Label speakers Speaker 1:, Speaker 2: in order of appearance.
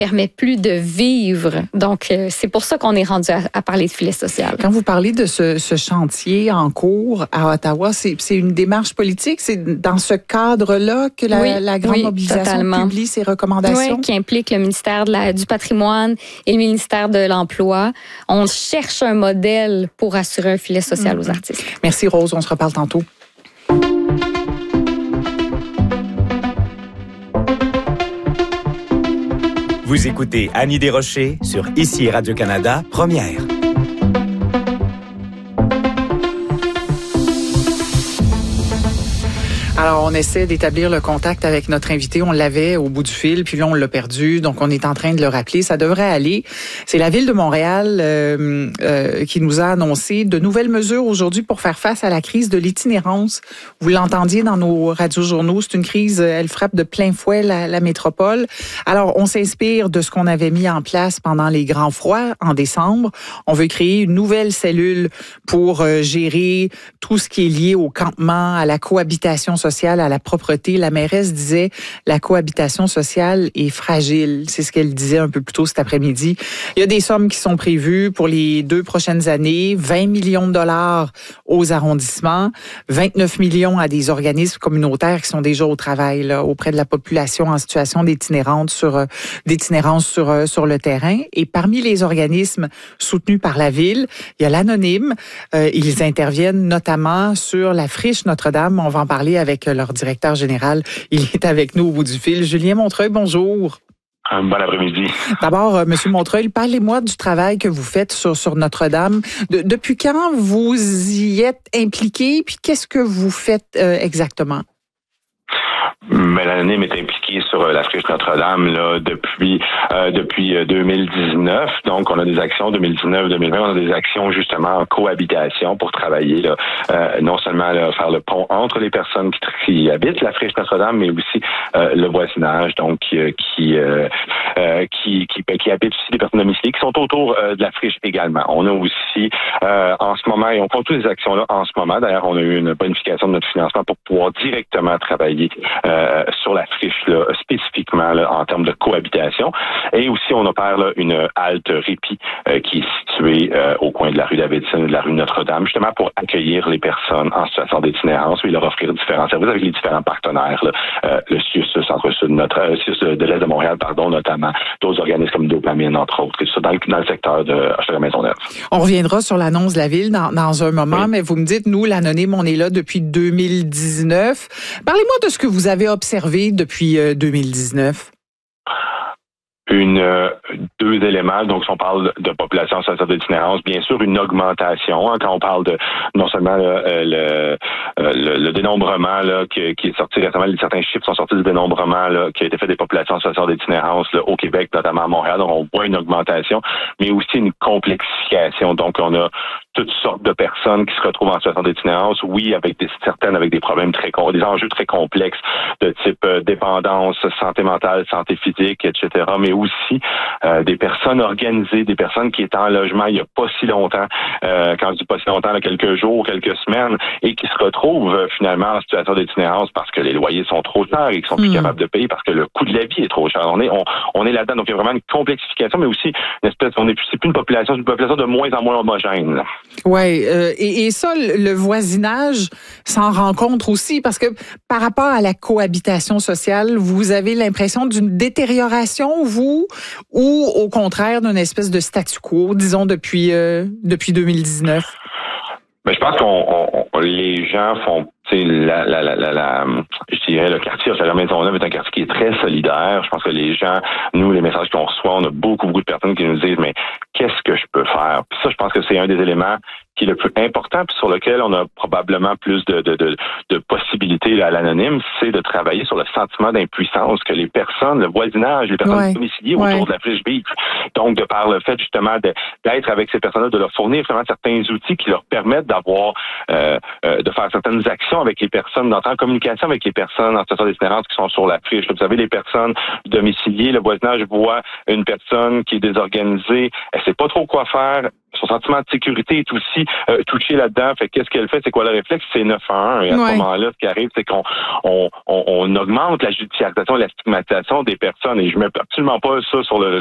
Speaker 1: permet plus de vivre. Donc, c'est pour ça qu'on est rendu à parler de filet social.
Speaker 2: Quand vous parlez de ce chantier en cours à Ottawa, c'est une démarche politique? C'est dans ce cadre-là que la grande mobilisation
Speaker 1: totalement.
Speaker 2: publie ses recommandations?
Speaker 1: Oui, qui implique le ministère du patrimoine et le ministère de l'Emploi. On cherche un modèle pour assurer un filet social aux artistes.
Speaker 2: Merci Rose, on se reparle tantôt.
Speaker 3: Vous écoutez Annie Desrochers sur ICI Radio-Canada, Première.
Speaker 2: Alors, on essaie d'établir le contact avec notre invité. On l'avait au bout du fil, puis là, on l'a perdu. Donc, on est en train de le rappeler. Ça devrait aller. C'est la Ville de Montréal qui nous a annoncé de nouvelles mesures aujourd'hui pour faire face à la crise de l'itinérance. Vous l'entendiez dans nos radiojournaux. C'est une crise, elle frappe de plein fouet la métropole. Alors, on s'inspire de ce qu'on avait mis en place pendant les grands froids en décembre. On veut créer une nouvelle cellule pour gérer tout ce qui est lié au campement, à la cohabitation sociale, à la propreté. La mairesse disait la cohabitation sociale est fragile. C'est ce qu'elle disait un peu plus tôt cet après-midi. Il y a des sommes qui sont prévues pour les 2 prochaines années. 20 millions de dollars aux arrondissements, 29 millions à des organismes communautaires qui sont déjà au travail là, auprès de la population en situation d'itinérance sur le terrain. Et parmi les organismes soutenus par la Ville, il y a l'Anonyme. Ils interviennent notamment sur la friche Notre-Dame. On va en parler avec leur directeur général. Il est avec nous au bout du fil. Julien Montreuil, bonjour.
Speaker 4: Bon après-midi.
Speaker 2: D'abord, Monsieur Montreuil, parlez-moi du travail que vous faites sur Notre-Dame. Depuis quand vous y êtes impliqué, puis qu'est-ce que vous faites exactement?
Speaker 4: Mais l'Anonyme est impliqué sur la friche Notre-Dame là, depuis 2019. Donc, on a des actions 2019-2020. On a des actions justement en cohabitation pour travailler là, non seulement là, faire le pont entre les personnes qui habitent la friche Notre-Dame, mais aussi le voisinage, donc qui habitent aussi des personnes domiciliées qui sont autour de la friche également. On a aussi en ce moment, et on compte toutes ces actions-là en ce moment. D'ailleurs, on a eu une bonification de notre financement pour pouvoir directement travailler sur la friche là, spécifiquement là, en termes de cohabitation. Et aussi, on opère là, une halte répit qui est située au coin de la rue Davidson et de la rue Notre-Dame, justement pour accueillir les personnes en situation d'itinérance et leur offrir différents services avec les différents partenaires, là, le CIUS, Centre-Sud, CIUS de l'Est de Montréal, notamment d'autres organismes comme Dopamine, entre autres, et tout ça, dans le secteur de Hochelaga-Maisonneuve.
Speaker 2: On reviendra sur l'annonce de la Ville dans un moment, mais vous me dites, nous, l'Anonyme, on est là depuis 2019. Parlez-moi de ce que vous avez observé depuis 2019.
Speaker 4: Deux éléments. Donc, si on parle de population en situation d'itinérance, bien sûr, une augmentation. Hein, quand on parle de non seulement le dénombrement là, qui est sorti récemment, certains chiffres sont sortis du dénombrement là, qui a été fait des populations en situation d'itinérance là, au Québec, notamment à Montréal. Donc, on voit une augmentation, mais aussi une complexification. Donc, on a toutes sortes de personnes qui se retrouvent en situation d'itinérance, oui, certaines avec des problèmes des enjeux très complexes de type dépendance, santé mentale, santé physique, etc., mais aussi des personnes organisées, des personnes qui étaient en logement il n'y a pas si longtemps, quand je dis pas si longtemps, là, quelques jours, quelques semaines, et qui se retrouvent finalement en situation d'itinérance parce que les loyers sont trop chers et qu'ils sont plus capables de payer parce que le coût de la vie est trop cher. On est là-dedans, donc il y a vraiment une complexification, mais aussi une espèce, c'est plus une population de moins en moins homogène. Là.
Speaker 2: Oui, et ça, le voisinage s'en rend compte aussi, parce que par rapport à la cohabitation sociale, vous avez l'impression d'une détérioration, vous, ou au contraire d'une espèce de statu quo, disons, depuis 2019?
Speaker 4: Ben, je pense qu'on les gens font, tu sais, je dirais, le quartier Hochelaga-Maisonneuve est un quartier qui est très solidaire. Je pense que les gens, nous, les messages qu'on reçoit, on a beaucoup de personnes qui nous disent, mais qu'est-ce que je peux faire? Puis ça, je pense que c'est un des éléments qui est le plus important, puis sur lequel on a probablement plus de possibilités là, à l'Anonyme, c'est de travailler sur le sentiment d'impuissance que les personnes, le voisinage, les personnes domiciliées autour de la friche vivent. Donc, de par le fait justement d'être avec ces personnes-là, de leur fournir vraiment certains outils qui leur permettent d'avoir, de faire certaines actions avec les personnes, d'entrer en communication avec les personnes en situation d'itinérance qui sont sur la friche. Vous savez, les personnes domiciliées, le voisinage voit une personne qui est désorganisée, essaie sait pas trop quoi faire. Son sentiment de sécurité est aussi touché là-dedans. Fait qu'est-ce qu'elle fait? C'est quoi le réflexe? C'est 911. Et à ce moment-là, ce qui arrive, c'est qu'on augmente la judiciarisation et la stigmatisation des personnes. Et je mets absolument pas ça sur